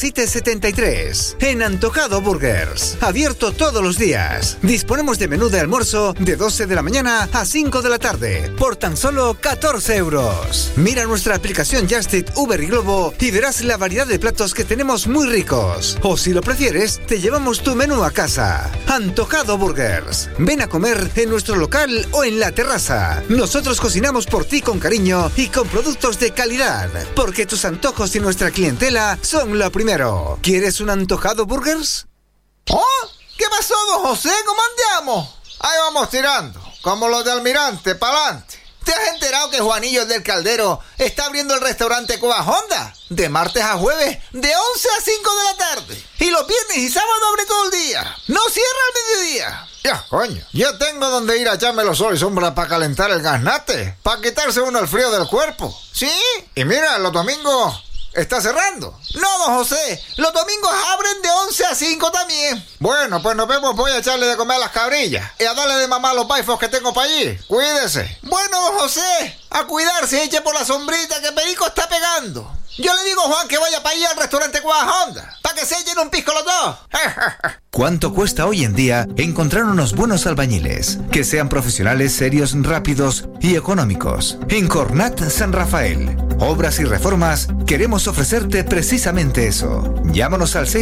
773 en Antojado Burgers, abierto todos los días. Disponemos de menú de almuerzo de 12 de la mañana a 5 de la tarde por tan solo 14 euros. Mira nuestra aplicación Just Eat, Uber y Globo y verás la variedad de platos que tenemos muy ricos. O si lo prefieres, te llevamos tu menú a casa. Antojado Burgers. Ven a comer en nuestro local o en la terraza. Nosotros cocinamos por ti con cariño y con productos de calidad, porque tus antojos y nuestra clientela son lo primero. ¿Quieres un Antojado Burgers? ¿Oh? ¿Qué pasó, don José? ¿Cómo andamos? Ahí vamos tirando, como los de Almirante, pa'lante. ¿Te has enterado que Juanillo del Caldero está abriendo el restaurante Cuba Honda? De martes a jueves, de 11 a 5 de la tarde. Y los viernes y sábados abre todo el día. No cierra al mediodía. Ya, coño, ya tengo donde ir a echarme los sol y sombra para calentar el gaznate, para quitarse uno el frío del cuerpo. ¿Sí? Y mira, los domingos está cerrando. No, don José, los domingos abren de 11 a 5 también. Bueno, pues nos vemos, voy a echarle de comer a las cabrillas y a darle de mamá a los baifos que tengo para allí. Cuídese. Bueno, don José, a cuidarse, eche por la sombrita que Perico está pegando. Yo le digo a Juan que vaya para allí al restaurante Cuba Honda, para que se echen un pisco los dos. ¿Cuánto cuesta hoy en día encontrar unos buenos albañiles que sean profesionales, serios, rápidos y económicos? En Cornat San Rafael, Obras y Reformas, queremos ofrecerte precisamente eso. Llámanos al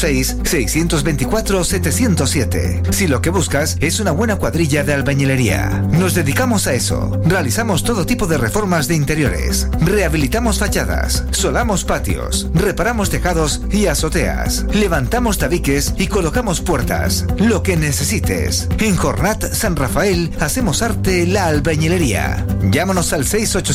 686-624-707. Si lo que buscas es una buena cuadrilla de albañilería, nos dedicamos a eso. Realizamos todo tipo de reformas de interiores, rehabilitamos fachadas, solamos patios, reparamos tejados y azoteas, levantamos tabiques y colocamos puertas. Lo que necesites. En Cornat San Rafael hacemos arte la albañilería. Llámanos al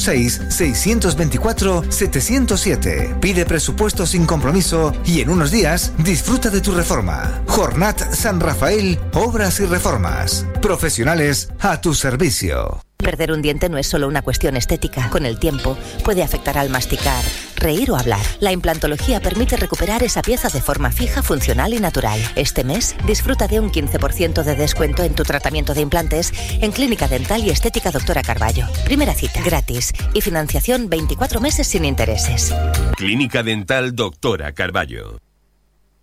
686-624-707. Pide presupuesto sin compromiso y en unos días disfruta de tu reforma. Cornat San Rafael, Obras y Reformas. Profesionales a tu servicio. Perder un diente no es solo una cuestión estética. Con el tiempo puede afectar al masticar, reír o hablar. La implantología permite recuperar esa pieza de forma fija, funcional y natural. Este mes disfruta de un 15% de descuento en tu tratamiento de implantes en Clínica Dental y Estética Dra. Carballo. Primera cita gratis y financiación 24 meses sin intereses. Clínica Dental Dra. Carballo.